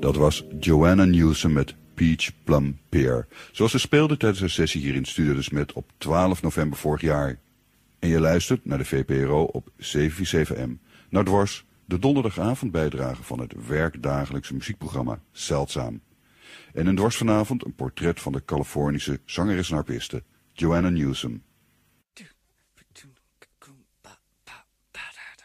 Dat was Joanna Newsom met Peach Plum Pear, zoals ze speelde tijdens haar sessie hier in Studio de Smet op 12 november vorig jaar. En je luistert naar de VPRO op 747M, naar Dwars, de donderdagavondbijdrage van het werkdagelijkse muziekprogramma Zeldzaam. En in Dwars vanavond een portret van de Californische zangeres en harpiste Joanna Newsom.